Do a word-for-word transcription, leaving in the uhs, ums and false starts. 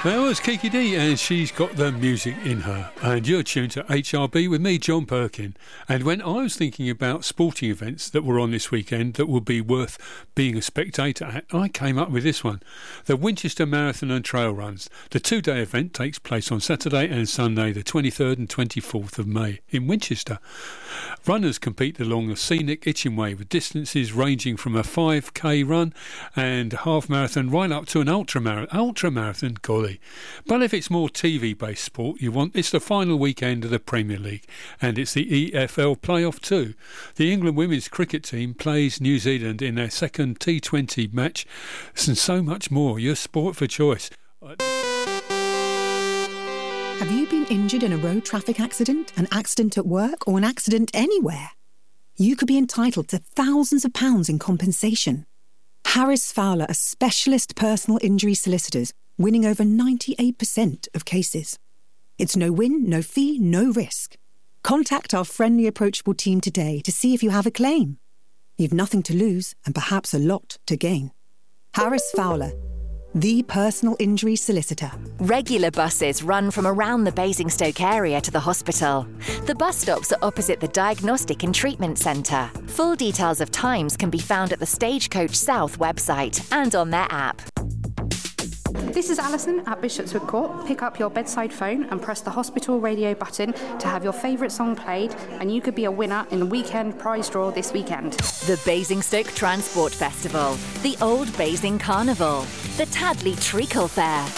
That was Kiki D, and she's got the music in her. And you're tuned to H R B with me, John Perkin. And when I was thinking about sporting events that were on this weekend that would be worth being a spectator at, I came up with this one. The Winchester Marathon and Trail Runs. The two-day event takes place on Saturday and Sunday, the twenty-third and twenty-fourth of May in Winchester. Runners compete along the scenic Itchen Way with distances ranging from a five K run and half marathon right up to an ultra marathon. Ultra marathon, golly. But if it's more T V-based sport you want, it's the final weekend of the Premier League, and it's the E F L playoff too. The England women's cricket team plays New Zealand in their second T twenty match, and so much more. Your sport for choice. Have you been injured in a road traffic accident, an accident at work, or an accident anywhere? You could be entitled to thousands of pounds in compensation. Harris Fowler are specialist personal injury solicitors, winning over ninety-eight percent of cases. It's no win, no fee, no risk. Contact our friendly, approachable team today to see if you have a claim. You've nothing to lose and perhaps a lot to gain. Harris Fowler, the personal injury solicitor. Regular buses run from around the Basingstoke area to the hospital. The bus stops are opposite the Diagnostic and Treatment Centre. Full details of times can be found at the Stagecoach South website and on their app. This is Alison at Bishopswood Court. Pick up your bedside phone and press the hospital radio button to have your favourite song played, and you could be a winner in the weekend prize draw this weekend. The Basingstoke Transport Festival, the Old Basing Carnival, the Tadley Treacle Fair,